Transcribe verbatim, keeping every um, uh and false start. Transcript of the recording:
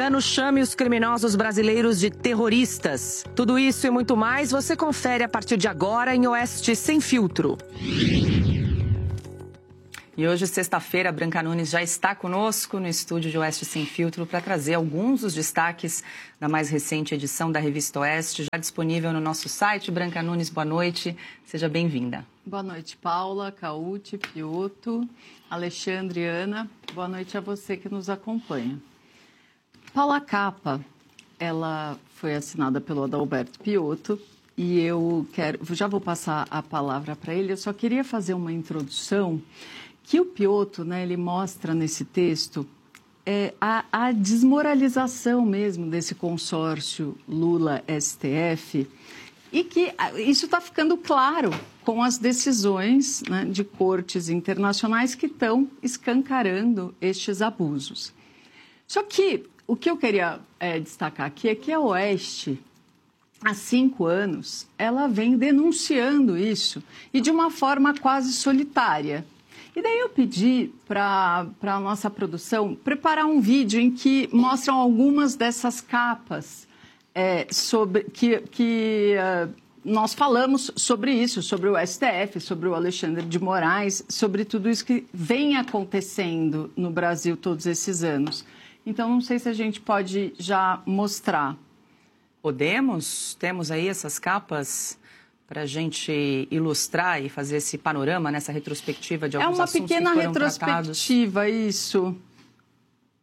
americano chame os criminosos brasileiros de terroristas. Tudo isso e muito mais você confere a partir de agora em Oeste Sem Filtro. E hoje, sexta-feira, Branca Nunes já está conosco no estúdio de Oeste Sem Filtro para trazer alguns dos destaques da mais recente edição da Revista Oeste, já disponível no nosso site. Branca Nunes, boa noite, seja bem-vinda. Boa noite, Paula, Cauti, Piotto, Alexandre, Ana. Boa noite a você que nos acompanha. Paula Capa, ela foi assinada pelo Adalberto Piotto e eu quero, já vou passar a palavra para ele. Eu só queria fazer uma introdução que o Piotto, né, ele mostra nesse texto é, a, a desmoralização mesmo desse consórcio Lula-S T F e que isso está ficando claro com as decisões, né, de cortes internacionais que estão escancarando estes abusos. Só que o que eu queria é, destacar aqui é que a Oeste, há cinco anos, ela vem denunciando isso e de uma forma quase solitária. E daí eu pedi para a nossa produção preparar um vídeo em que mostram algumas dessas capas é, sobre, que, que uh, nós falamos sobre isso, sobre o S T F, sobre o Alexandre de Moraes, sobre tudo isso que vem acontecendo no Brasil todos esses anos. Então, não sei se a gente pode já mostrar. Podemos? Temos aí essas capas para a gente ilustrar e fazer esse panorama nessa retrospectiva de alguns assuntos que foram tratados. É uma pequena retrospectiva, isso.